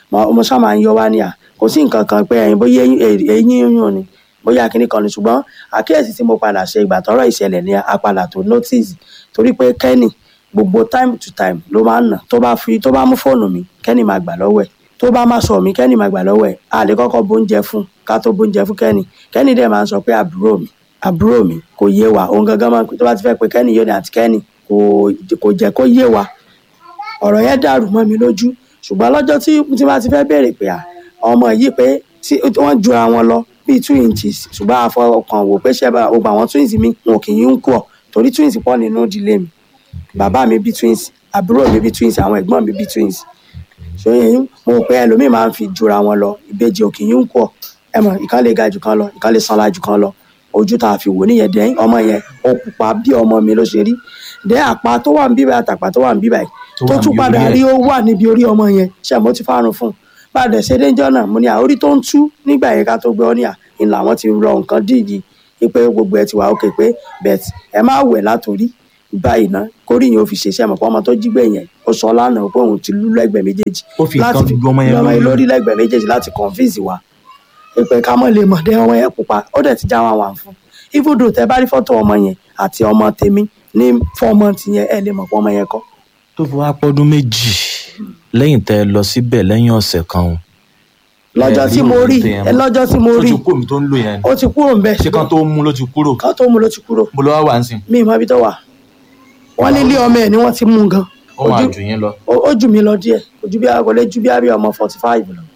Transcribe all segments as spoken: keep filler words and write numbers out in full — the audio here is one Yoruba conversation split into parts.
mo ṣáà máa ń yọ wá ní à kò sí nǹkan kan pé ẹ̀yin bóyá eyín yún ni bóyá kíní kan ni ṣùgbọ́n àkíyèsí tí mo padà ṣe ìgbà tọ́rọ̀ ìṣẹ̀lẹ̀ ní apàdà tó notice torí pé Kenny gbogbo time to time ló máa ń nà tó bá fi tó bá mú fóònù mi Kenny máa gbà lọ́wọ́ ẹ̀ tó bá má sọ mi Kenny máa gbà lọ́wọ́ ẹ̀ a lè kọ́kọ́ bóúnjẹ fún ká tó bóúnjẹ fún Kenny Kenny dẹ̀ máa ń sọ pé àbúrò mi àbúrò mi kò yé wa òun gangan máa tó bá ti fẹ́ pé Kenny yóò ní àti Kenny kò kò jẹ́ kó yé wa ọ̀rọ̀ yẹn dàrú mọ́ mi lójú ṣùgbọ́n lọ́jọ́ tí tí bá ti fẹ́ béèrè pé à ọmọ yìí pé tí wọ́n ju àwọn lọ bíi two inches ṣùgbọ́n àfọkàn wò pé ṣẹ́ bá gbogbo àwọn twins mi wọn kì í ń kú ọ torí twins pọ̀ nínú ìdílé mi bàbá mi bí twins àbúrò mi bí twins àwọn ẹ̀gbọ́n mi bí twins so yẹn mo rò pé ẹlòmíì máa ń fi jura wọn lọ ìbejì ò kì í ń kú ọ ẹ mọ̀ ìkan lè ga jù kan lọ ìkan lè sanra jù kan lọ ojú tá a fi wò níyẹn dẹ́yìn ọmọ yẹn ó pupa bí ọmọ mi ló ṣe rí dẹ́ àpá tó wà ń bíbá àtàpá tó wà ń bíbá yìí tó tún padà rí ó wà níbi orí ọmọ yẹn ṣe mo ti fárun fún un bàdẹ̀ ṣe déjọ́ náà mo ní àórí tó ń tú nígbà yẹn ká tó gbé ọ ní à ń làwọn ti rọ nǹkan dídì pé gbogbo ẹ ti wà ókè pé bẹ́ẹ̀ ẹ má wẹ̀ látòrí báyìí ná kórì yẹn ó fi ṣiṣẹ́ mọ̀ pé ọmọ tó jí gbé yẹn ó sọ lánàá pé òun ti lú lẹ́gbẹ̀ẹ́ méjèèjì láti fi ọmọ yẹn lórí lẹ́gbẹ̀ẹ́ méjèèjì láti convince wa pé ká mọ̀ lè mọ̀ dé ọmọ yẹn pupa ó dẹ̀ ti já wọn wà fún ibùdó tẹ bá rí fọ́tò ọmọ yẹn àti ọmọ tèmi ní four months yẹn ẹ lè mọ̀ pé ọmọ yẹn kọ́. tó fi wá pọ́dún méjì lẹ́yìn tẹ́ ẹ lọ síbẹ̀ lẹ́yìn ọ̀sẹ̀ kan lọ́jọ́ tí mo rí ẹ lọ́jọ́ tí mo rí ó ti kúrò mi tó ń lò yẹn ó ti kúrò ń bẹ̀ ṣé kan tó mú ló ti kúrò kan tó mú ló ti kúrò mo lọ wá wà ń sìn. mi ì mọ ibi tó wà wọ́n nílé ọmọ ẹ̀ ni wọ́n ti mú gan ó máa jù yín lọ ó jù mí lọ díẹ̀ kò ju bí agolé ju bí abẹ́ ọmọ forty five lọ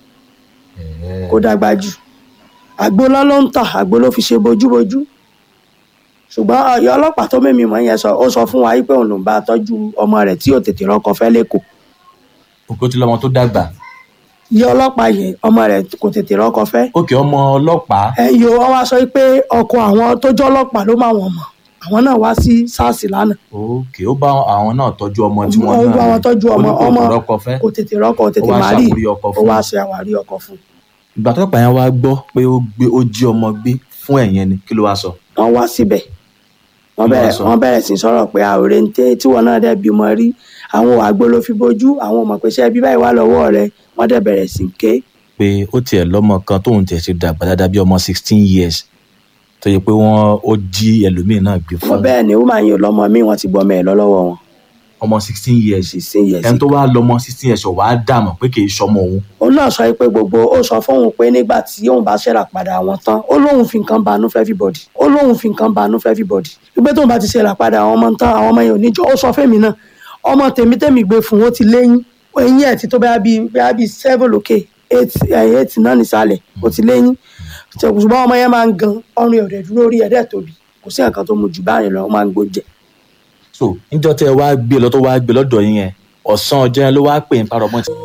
kó dàgbà jù àgbo lọ́ ló ń tà àgbo ló fi ṣe bojúbojú ṣùgbọ́n ọ̀yọ́ ọlọ́pàá tó mímì mọ́ yẹn sọ ó sọ fún wa pé òun ló ń bá tọ́jú ọmọ rẹ̀ tí ò tètè rọ́kọ fẹ́ lẹ́kọ̀ọ́. òkú tí lọmọ tó dàgbà. iye ọlọ́pàá yẹn ọmọ rẹ̀ kò tètè rọ́kọ fẹ́. òkè ọmọ ọlọ́pàá. ẹ yo wọn wá sọ pé ọkọ àwọn tó jẹ́ ọlọ́pàá ló máa wọn mọ̀ àwọn náà wá sí SARS lánàá. òkè ó bá àwọn náà tọ́jú ọmọ tí wọ́n náà ó bá wọn tọ́jú ọmọ ọmọ kò tètè rọ́kọ kò tètè má rí ó wá ṣe àwárí ọkọ fún. ìgbà tó pààyàn wá gbọ́ pé ó jí ọmọ gbé fún ẹ̀yẹn ni kí ló wá sọ. wọ́n wá síbẹ̀ wọ́n bẹ̀rẹ̀ wọ́n bẹ̀rẹ̀ sí sọ̀rọ̀ pé àwòrán ń tẹ́ tí wọ́n náà dẹ̀ bímọ rí àwọn àgbo ló fi bójú àwọn ọmọ pé ṣẹ́ bí báyìí wà lọ́wọ́ rẹ̀ wọ́n dẹ̀ bẹ̀rẹ̀ sí ké. pé ó tiẹ̀ lọ́mọ kan tóun tiẹ̀ ti dàgbà dáadáa bí ọmọ sixteen years tó yẹ pé wọ́n ó jí ẹlòmíín náà gbé fún. wọ́n bẹ́ẹ̀ ni ó máa ń yọ lọ́mọ míì wọ́n ti gbọ́mọ ẹ̀ lọ́wọ́ wọn. ọmọ sixteen years sixteen years ẹni tó wá lọ́mọ sixteen years ọ̀ wá dààmú pé kì í sọmọ òun. òun náà sọ pé gbogbo ó sọ fóun pé nígbà tí òun bá ṣẹ̀rà padà àwọn tán ó lóun fi nǹkan banú fẹ́ everybody ó lóun fi nǹkan banú fẹ́ everybody wípé tóun bá ti ṣẹ̀rà padà àwọn ọmọ tán àwọn ọmọ yẹn ò ní jọ ó sọ fẹ́mi náà ọmọ tèmi tèmi gbé fún ó ti léyìn eyín ẹ̀ ti tó bá bí bí seven lókè eight eight náà nísàlẹ̀ ó ti léyìn ṣùgbọ́n ọmọ yẹn máa ń gan ọrùn ọ̀dẹ̀ dúró orí ẹ̀dẹ̀ tóbi kò sí nǹkan tó mu jù báyìí lọ ó máa ń gbóúnjẹ. so níjọ́ tẹ́ wá gbé lọ tó wá gbé lọ́dọ̀ yín yẹn ọ̀sán ọjọ́ yẹn ló wá pè ń parọ́ mọ́ ti.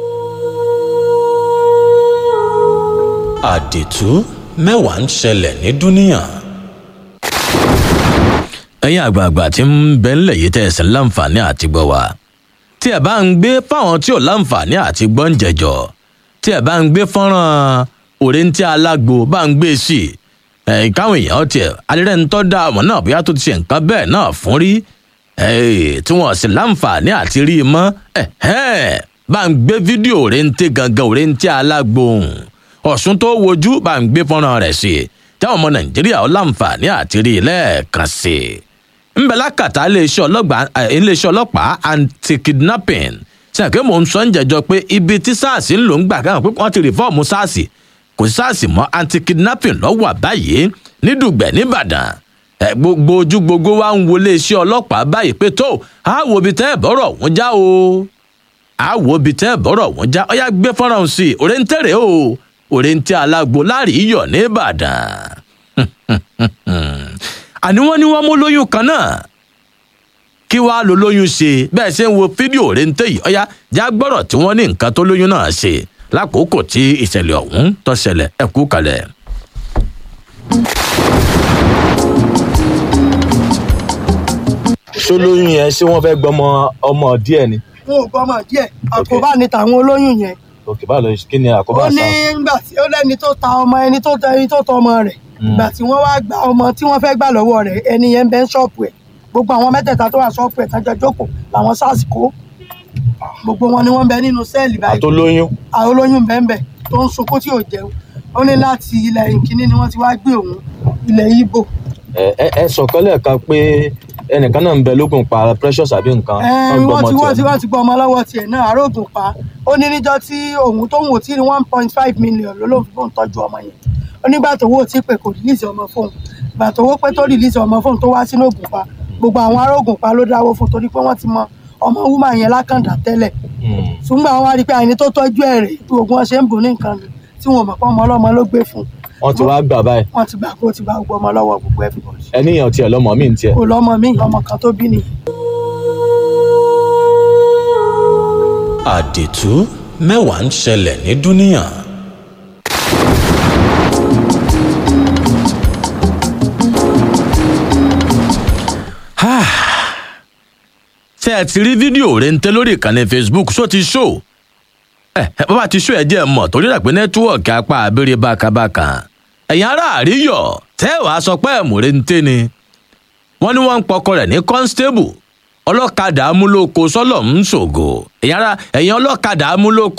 àdìtú mẹ́wàá ń ṣẹlẹ̀ ní dúníyàn. ẹ̀yin àgbààgbà tí ń bẹ ńlẹ̀ yìí tẹ̀ ẹ̀sìn láǹfààní àti gbọ́ wa tí ẹ̀ bá ń gbé fáwọn tí ò láǹfààní àti gbọ́ ń jẹjọ tí ẹ̀ bá ń gbé fọ́nrán òrèǹtí alágbo bá ń gbé sí i káwọn èèyàn tiẹ̀ alẹ́ ń tọ́ da ọmọ náà bóyá tó ti ṣe nǹkan bẹ́ẹ̀ náà fún rí tí wọ́n sì láǹfààní àti rí i mọ́ bá ń gbé fídíò òrèǹtí gangan òrèǹtí alágbo ọ̀sùn tó wojú bá ń gbé fọ́nrán rẹ̀ sí i táwọn ọmọ nàìjíríà ó láǹfààní àti rí i lẹ́ẹ̀kan sí i ńbẹ lákàtà iléeṣẹ́ ọlọ́pàá anti-kidnapping ṣàkè mò ń sọ ń jẹjọ pé ibi tí SARS ń lò ń gbà káwọn pé wọ́n ti rìfọ́ọ̀mù SARS kò sí SARS mọ́ anti-kidnapping lọ́wọ́ àbáyé nídùgbẹ̀ nìbàdàn gbogbo ojú gbogbo wa ń wo iléeṣẹ́ ọlọ́pàá báyìí pé tó àwọ̀ ibi tẹ́ ẹ̀ bọ́rọ̀ wọ́n já o àwọ̀ ibi tẹ́ ẹ̀ bọ́rọ̀ wọ́n já ọ̀yá gbé fọ́nrán sí i òrèǹtẹ̀rẹ̀ o òrèǹtì alágbo láàrin iyọ̀ nìbàdàn àní wọ́n ní wọ́n mú lóyún kan náà kí wàá lo lóyún ṣe bẹ́ẹ̀ ṣe ń wo fídíò rente yìí ọ̀yá já gbọ́rọ̀ tí wọ́n ní nǹkan tó lóyún náà ṣe lákòókò tí ìṣẹ̀lẹ̀ ọ̀hún tó ṣẹlẹ̀ ẹ kú kalẹ̀. ṣó lóyún yẹn ṣé wọ́n fẹ́ gbọ́mọ ọmọ díẹ̀ ni. wọn ò gbọ́mọ díẹ̀ àkóbá ni tàwọn olóyún yẹn. òkè báwo ló kí ni àkóbá sá. ó ní ìgbà tí ó lẹ́ni tó ta ọmọ ẹni tó ta ẹni tó tọ ọmọ rẹ̀ ìgbà tí wọ́n wá gba ọmọ tí wọ́n fẹ́ gbà lọ́wọ́ rẹ̀ ẹni yẹn ń bẹ ṣọ́ọ̀pù ẹ̀ gbogbo àwọn mẹ́tẹ̀ẹ̀ta tó wà ṣọ́ọ̀pù ẹ̀ tájọ jókòó làwọn SARS kó. gbogbo wọn ni wọ́n bẹ nínú sẹ́ẹ̀lì báyìí. àtolóyún. àwọn olóyún bẹ́ẹ̀ tó ń sunkún tí ò jẹun ó ní láti ilẹ̀ ìkíní ni wọ́n ti wá gbé òun ilẹ̀ Ìgbò. ẹ ẹ ẹ sọ̀kan lẹ́ẹ̀kan pé ẹnìkan náà ń bẹ lógun pa Precious àbí nǹkan. wọ́n ti wọ́n ti wọ́n ti gbọ́ ọmọ lọ́wọ́ tiẹ̀ náà arógùn pa ó ní níjọ́ tí òun tóun ò tí ní one point five million ló ló fi fóun tọ́jú ọmọ yẹn ó nígbà tó wó tí pé kò rìlíìsì ọmọ fóun ìgbà tó wó pé tó rìlíìsì ọmọ fóun tó wá sínú ògùn pa gbogbo àwọn arógùn pa ló dáwó fún torí pé wọ́n ti mọ ọmọ wúmà yẹn lákàndá tẹ́lẹ̀ ṣùgbọ́n àwọn wá rí pé àìní tó tọ́jú ẹ̀ rè bí ogun ọ̀sẹ̀ ń bò ní nǹkan tí wọn mọ̀ pé ọmọ ọlọ́mọ ló gbé fún. wọ́n ti wá gbà báyìí. wọ́n ti gbà kó ti gbà gbogbo ọmọ lọ́wọ́ gbogbo everybody. ẹníyàn tiẹ̀ lọ́mọ mi ń tiẹ̀. kò lọ́mọ mi ọmọ kan tó bí nìyí. àdìtú mẹ́wàá ń ṣẹlẹ̀ ní dúníyàn. ṣé ẹ ti rí fídíò rẹ̀ǹtẹ́ lórí ìkànnì Facebook ṣó ti ṣó ẹ bàbá ti ṣó ẹ jẹ́ mọ̀ torí rẹ̀ pé nẹ́tíwọ̀kì apá abẹ́rẹ́ bákàbákà ẹ̀yin ará àríyọ̀ tẹ́ wàá sọ pé ẹ̀mú rẹ̀ǹtẹ́ ni wọ́n ní wọ́n ń pọkọ rẹ̀ ní constable ọlọ́kadà amúlòkọ sọ́lọ̀ ń ṣògo ẹ̀yin ará ẹ̀yin ọlọ́kadà amúlòkọ